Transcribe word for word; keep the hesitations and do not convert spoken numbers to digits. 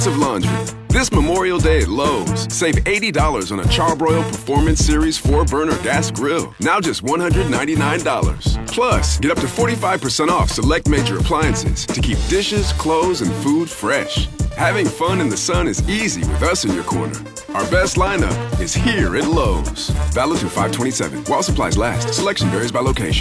of laundry. This Memorial Day at Lowe's, save eighty dollars on a Charbroil Performance Series four burner gas grill. Now just one hundred ninety-nine dollars. Plus, get up to forty-five percent off select major appliances to keep dishes, clothes, and food fresh. Having fun in the sun is easy with us in your corner. Our best lineup is here at Lowe's. Valid through five twenty-seven. While supplies last, selection varies by location.